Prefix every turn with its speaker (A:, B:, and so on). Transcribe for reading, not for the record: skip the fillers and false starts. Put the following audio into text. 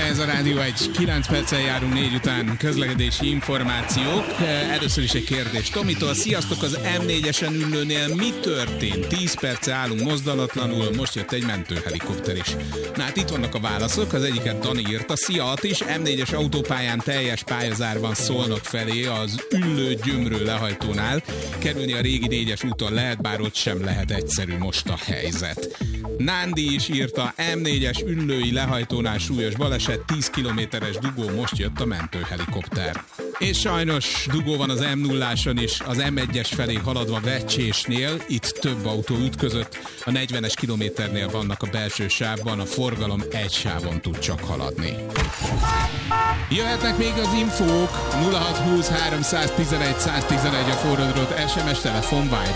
A: Ez a Rádió 1, 9 perccel járunk 4 után, közlekedési információk. Először is egy kérdés Tomitól. Sziasztok, az M4-esen ülőnél mi történt? 10 perce állunk mozdulatlanul, most jött egy mentőhelikopter is. Na hát itt vannak a válaszok, az egyiket Dani írta. Szia Atis, M4-es autópályán teljes pályazárban Szolnok felé, az Üllő Gyömrő lehajtónál. Kerülni a régi 4-es úton lehet, bár ott sem lehet egyszerű most a helyzet. Nándi is írta, M4-es Üllői lehajtónál súlyos baleset, 10 kilométeres dugó, most jött a mentőhelikopter. És sajnos dugó van az M0-áson is, az M1-es felé haladva Vecsésnél, itt több autó ütközött, a 40-es kilométernél vannak a belső sávban, a forgalom egy sávon tud csak haladni. Jöhetnek még az infók, 0620 311 111 a forradról, SMS, telefon, Viber.